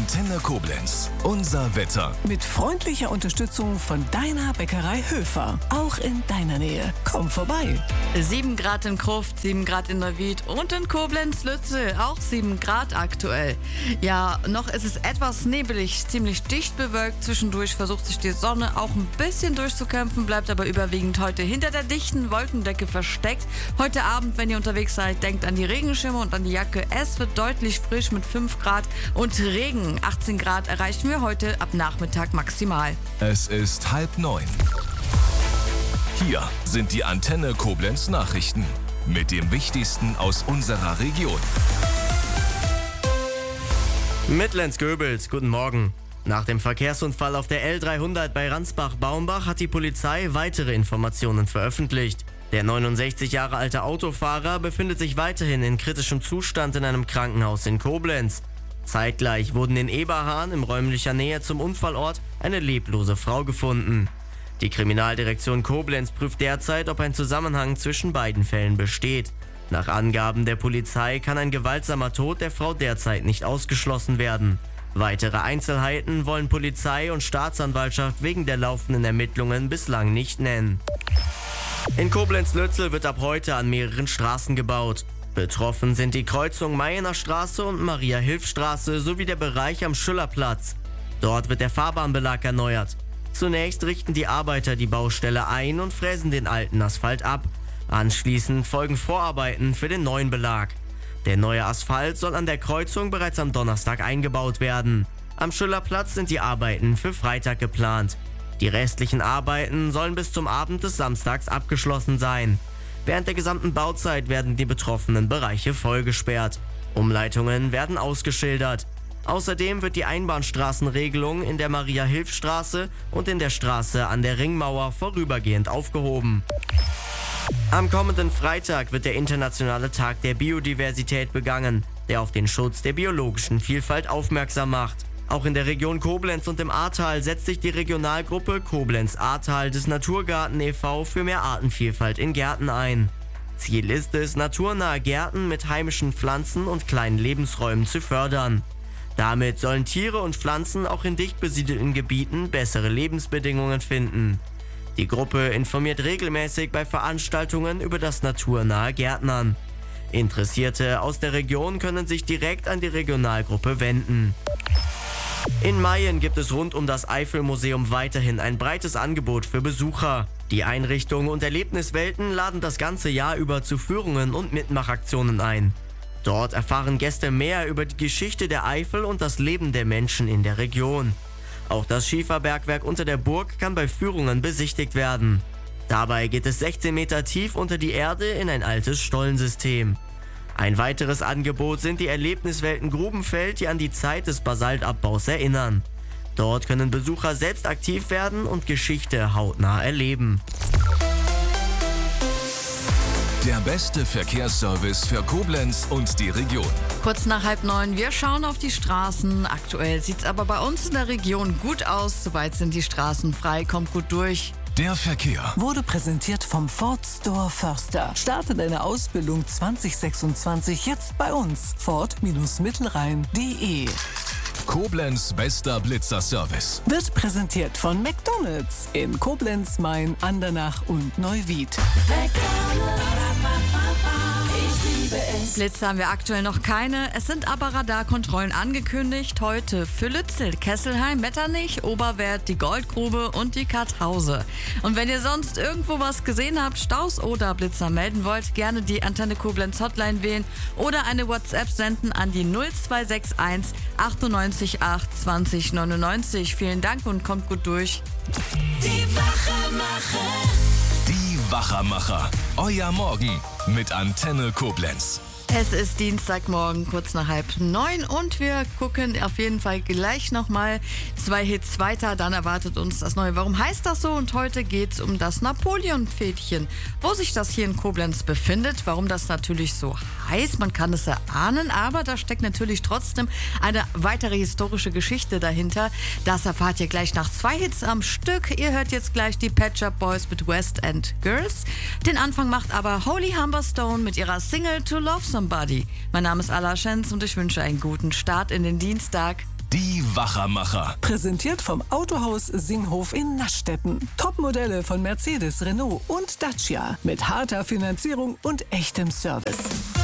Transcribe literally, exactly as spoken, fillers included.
Antenne Koblenz. Unser Wetter. Mit freundlicher Unterstützung von deiner Bäckerei Höfer. Auch in deiner Nähe. Komm vorbei. sieben Grad in Kruft, sieben Grad in Neuwied und in Koblenz-Lützel auch sieben Grad aktuell. Ja, noch ist es etwas nebelig, ziemlich dicht bewölkt. Zwischendurch versucht sich die Sonne auch ein bisschen durchzukämpfen, bleibt aber überwiegend heute hinter der dichten Wolkendecke versteckt. Heute Abend, wenn ihr unterwegs seid, denkt an die Regenschirme und an die Jacke. Es wird deutlich frisch mit fünf Grad und Regen. achtzehn Grad erreichen wir heute ab Nachmittag maximal. Es ist halb neun. Hier sind die Antenne Koblenz Nachrichten mit dem Wichtigsten aus unserer Region. Mitlenz-Göbels, guten Morgen. Nach dem Verkehrsunfall auf der L dreihundert bei Ransbach-Baumbach hat die Polizei weitere Informationen veröffentlicht. Der neunundsechzig Jahre alte Autofahrer befindet sich weiterhin in kritischem Zustand in einem Krankenhaus in Koblenz. Zeitgleich wurden in Eberhahn in räumlicher Nähe zum Unfallort eine leblose Frau gefunden. Die Kriminaldirektion Koblenz prüft derzeit, ob ein Zusammenhang zwischen beiden Fällen besteht. Nach Angaben der Polizei kann ein gewaltsamer Tod der Frau derzeit nicht ausgeschlossen werden. Weitere Einzelheiten wollen Polizei und Staatsanwaltschaft wegen der laufenden Ermittlungen bislang nicht nennen. In Koblenz-Lützel wird ab heute an mehreren Straßen gebaut. Betroffen sind die Kreuzung Mayener Straße und Maria-Hilf-Straße sowie der Bereich am Schillerplatz. Dort wird der Fahrbahnbelag erneuert. Zunächst richten die Arbeiter die Baustelle ein und fräsen den alten Asphalt ab. Anschließend folgen Vorarbeiten für den neuen Belag. Der neue Asphalt soll an der Kreuzung bereits am Donnerstag eingebaut werden. Am Schillerplatz sind die Arbeiten für Freitag geplant. Die restlichen Arbeiten sollen bis zum Abend des Samstags abgeschlossen sein. Während der gesamten Bauzeit werden die betroffenen Bereiche vollgesperrt. Umleitungen werden ausgeschildert. Außerdem wird die Einbahnstraßenregelung in der Maria-Hilf-Straße und in der Straße an der Ringmauer vorübergehend aufgehoben. Am kommenden Freitag wird der Internationale Tag der Biodiversität begangen, der auf den Schutz der biologischen Vielfalt aufmerksam macht. Auch in der Region Koblenz und im Ahrtal setzt sich die Regionalgruppe Koblenz-Ahrtal des Naturgarten e V für mehr Artenvielfalt in Gärten ein. Ziel ist es, naturnahe Gärten mit heimischen Pflanzen und kleinen Lebensräumen zu fördern. Damit sollen Tiere und Pflanzen auch in dicht besiedelten Gebieten bessere Lebensbedingungen finden. Die Gruppe informiert regelmäßig bei Veranstaltungen über das naturnahe Gärtnern. Interessierte aus der Region können sich direkt an die Regionalgruppe wenden. In Mayen gibt es rund um das Eifelmuseum weiterhin ein breites Angebot für Besucher. Die Einrichtungen und Erlebniswelten laden das ganze Jahr über zu Führungen und Mitmachaktionen ein. Dort erfahren Gäste mehr über die Geschichte der Eifel und das Leben der Menschen in der Region. Auch das Schieferbergwerk unter der Burg kann bei Führungen besichtigt werden. Dabei geht es sechzehn Meter tief unter die Erde in ein altes Stollensystem. Ein weiteres Angebot sind die Erlebniswelten Grubenfeld, die an die Zeit des Basaltabbaus erinnern. Dort können Besucher selbst aktiv werden und Geschichte hautnah erleben. Der beste Verkehrsservice für Koblenz und die Region. Kurz nach halb neun, wir schauen auf die Straßen. Aktuell sieht es aber bei uns in der Region gut aus. Soweit sind die Straßen frei, kommt gut durch. Der Verkehr Wurde präsentiert vom Ford Store Förster. Starte deine Ausbildung zwanzig sechsundzwanzig jetzt bei uns. Ford-Mittelrhein punkt de. Koblenz bester Blitzer-Service. Wird präsentiert von McDonald's in Koblenz, Main, Andernach und Neuwied. Blitze haben wir aktuell noch keine. Es sind aber Radarkontrollen angekündigt. Heute für Lützel, Kesselheim, Metternich, Oberwerth, die Goldgrube und die Karthause. Und wenn ihr sonst irgendwo was gesehen habt, Staus oder Blitzer melden wollt, gerne die Antenne Koblenz Hotline wählen oder eine WhatsApp senden an die null zwei sechs eins achtundneunzig acht zwanzig neunundneunzig. Vielen Dank und kommt gut durch. Die Wachermacher. Die Wachermacher. Euer Morgen mit Antenne Koblenz. Es ist Dienstagmorgen, kurz nach halb neun und wir gucken auf jeden Fall gleich nochmal zwei Hits weiter. Dann erwartet uns das Neue. Warum heißt das so? Und heute geht es um das Napoleon-Pfädchen. Wo sich das hier in Koblenz befindet, warum das natürlich so heißt, man kann es erahnen, aber da steckt natürlich trotzdem eine weitere historische Geschichte dahinter. Das erfahrt ihr gleich nach zwei Hits am Stück. Ihr hört jetzt gleich die Pet Shop Boys mit West End Girls. Den Anfang macht aber Holy Humberstone mit ihrer Single To Love Somebody. Mein Name ist Ala Schenz und ich wünsche einen guten Start in den Dienstag. Die Wachermacher. Präsentiert vom Autohaus Singhof in Naschstetten. Topmodelle von Mercedes, Renault und Dacia mit harter Finanzierung und echtem Service.